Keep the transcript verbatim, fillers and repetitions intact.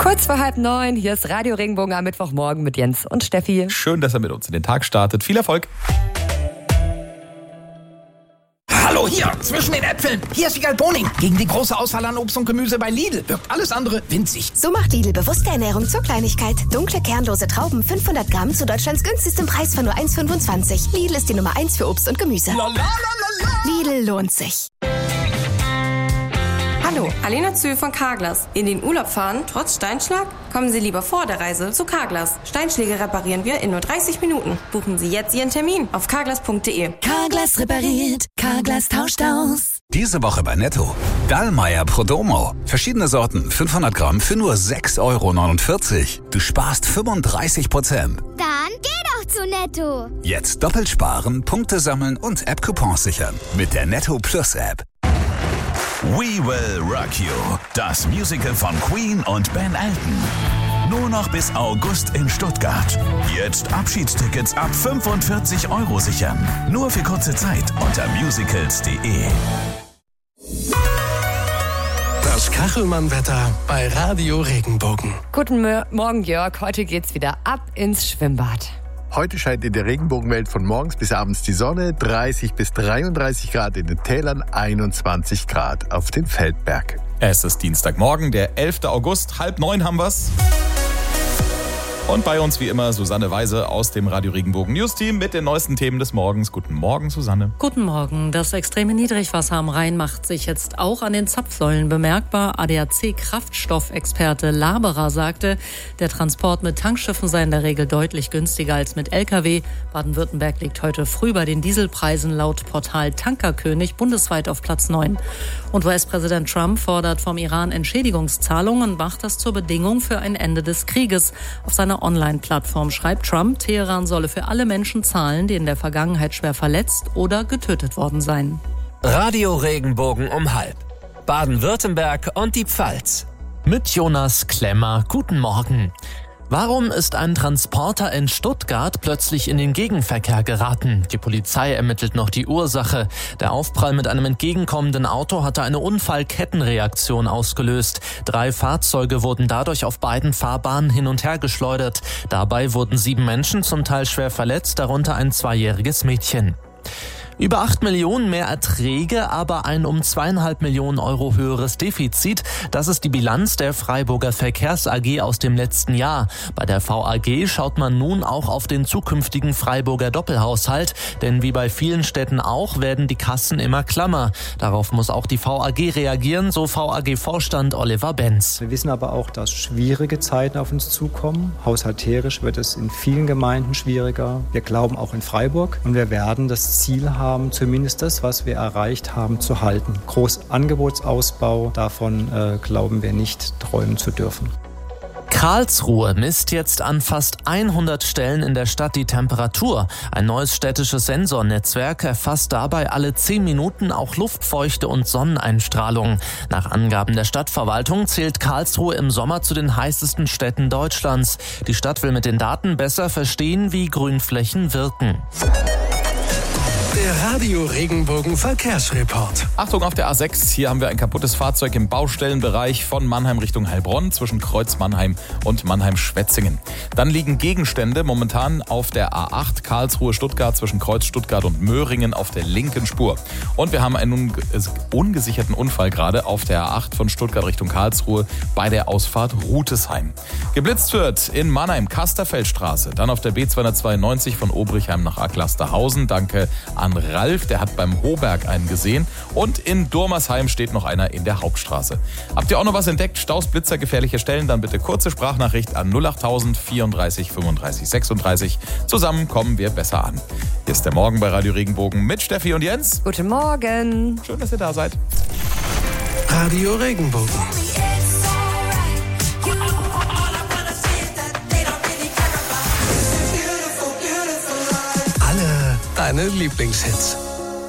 Kurz vor halb neun, hier ist Radio Regenbogen am Mittwochmorgen mit Jens und Steffi. Schön, dass er mit uns in den Tag startet. Viel Erfolg. Hallo, hier, zwischen den Äpfeln. Hier ist Wiegald Boning. Gegen die große Auswahl an Obst und Gemüse bei Lidl wirkt alles andere winzig. So macht Lidl bewusste Ernährung zur Kleinigkeit. Dunkle, kernlose Trauben, fünfhundert Gramm zu Deutschlands günstigstem Preis von nur eins Komma fünfundzwanzig. Lidl ist die Nummer eins für Obst und Gemüse. La, la, la, la, la. Lidl lohnt sich. Hallo, Alena Zühl von Carglass. In den Urlaub fahren, trotz Steinschlag? Kommen Sie lieber vor der Reise zu Carglass. Steinschläge reparieren wir in nur dreißig Minuten. Buchen Sie jetzt Ihren Termin auf carglass punkt de. Carglass repariert, Carglass tauscht aus. Diese Woche bei Netto. Dallmayr Prodomo. Verschiedene Sorten, fünfhundert Gramm für nur sechs Euro neunundvierzig. Du sparst fünfunddreißig Prozent. Dann geh doch zu Netto. Jetzt doppelt sparen, Punkte sammeln und App-Coupons sichern. Mit der Netto Plus App. We Will Rock You, das Musical von Queen und Ben Elton. Nur noch bis August in Stuttgart. Jetzt Abschiedstickets ab fünfundvierzig Euro sichern. Nur für kurze Zeit unter musicals punkt de. Das Kachelmann-Wetter bei Radio Regenbogen. Guten Mo- Morgen, Jörg. Heute geht's wieder ab ins Schwimmbad. Heute scheint in der Regenbogenwelt von morgens bis abends die Sonne, dreißig bis dreiunddreißig Grad in den Tälern, einundzwanzig Grad auf dem Feldberg. Es ist Dienstagmorgen, der elfter August, halb neun haben wir's. Und bei uns wie immer Susanne Weise aus dem Radio Regenbogen News-Team mit den neuesten Themen des Morgens. Guten Morgen, Susanne. Guten Morgen. Das extreme Niedrigwasser am Rhein macht sich jetzt auch an den Zapfsäulen bemerkbar. A D A C-Kraftstoffexperte Laberer sagte, der Transport mit Tankschiffen sei in der Regel deutlich günstiger als mit L K W. Baden-Württemberg liegt heute früh bei den Dieselpreisen laut Portal Tankerkönig bundesweit auf Platz neun. Und U S-Präsident Trump fordert vom Iran Entschädigungszahlungen und macht das zur Bedingung für ein Ende des Krieges. Auf seiner Online-Plattform schreibt Trump, Teheran solle für alle Menschen zahlen, die in der Vergangenheit schwer verletzt oder getötet worden seien. Radio Regenbogen um halb. Baden-Württemberg und die Pfalz. Mit Jonas Klemmer. Guten Morgen. Warum ist ein Transporter in Stuttgart plötzlich in den Gegenverkehr geraten? Die Polizei ermittelt noch die Ursache. Der Aufprall mit einem entgegenkommenden Auto hatte eine Unfallkettenreaktion ausgelöst. Drei Fahrzeuge wurden dadurch auf beiden Fahrbahnen hin und her geschleudert. Dabei wurden sieben Menschen zum Teil schwer verletzt, darunter ein zweijähriges Mädchen. Über acht Millionen mehr Erträge, aber ein um zweieinhalb Millionen Euro höheres Defizit. Das ist die Bilanz der Freiburger Verkehrs A G aus dem letzten Jahr. Bei der V A G schaut man nun auch auf den zukünftigen Freiburger Doppelhaushalt. Denn wie bei vielen Städten auch, werden die Kassen immer klammer. Darauf muss auch die V A G reagieren, so V A G-Vorstand Oliver Benz. Wir wissen aber auch, dass schwierige Zeiten auf uns zukommen. Haushalterisch wird es in vielen Gemeinden schwieriger. Wir glauben auch in Freiburg. Und wir werden das Ziel haben, haben, zumindest das, was wir erreicht haben, zu halten. Großangebotsausbau, davon äh, glauben wir nicht träumen zu dürfen. Karlsruhe misst jetzt an fast hundert Stellen in der Stadt die Temperatur. Ein neues städtisches Sensornetzwerk erfasst dabei alle zehn Minuten auch Luftfeuchte und Sonneneinstrahlung. Nach Angaben der Stadtverwaltung zählt Karlsruhe im Sommer zu den heißesten Städten Deutschlands. Die Stadt will mit den Daten besser verstehen, wie Grünflächen wirken. Der Radio Regenbogen Verkehrsreport. Achtung auf der A sechs, hier haben wir ein kaputtes Fahrzeug im Baustellenbereich von Mannheim Richtung Heilbronn zwischen Kreuz Mannheim und Mannheim-Schwetzingen. Dann liegen Gegenstände momentan auf der A acht Karlsruhe-Stuttgart zwischen Kreuz Stuttgart und Möhringen auf der linken Spur. Und wir haben einen ungesicherten Unfall gerade auf der A acht von Stuttgart Richtung Karlsruhe bei der Ausfahrt Rutesheim. Geblitzt wird in Mannheim Kasterfeldstraße, dann auf der B zweihundertzweiundneunzig von Obrichheim nach Acklasterhausen. Danke an Ralf, der hat beim Hoberg einen gesehen. Und in Durmersheim steht noch einer in der Hauptstraße. Habt ihr auch noch was entdeckt? Staus, Blitzer, gefährliche Stellen? Dann bitte kurze Sprachnachricht an null achttausend vierunddreißig fünfunddreißig sechsunddreißig. Zusammen kommen wir besser an. Hier ist der Morgen bei Radio Regenbogen mit Steffi und Jens. Guten Morgen. Schön, dass ihr da seid. Radio Regenbogen. Alle deine Lieblingshits.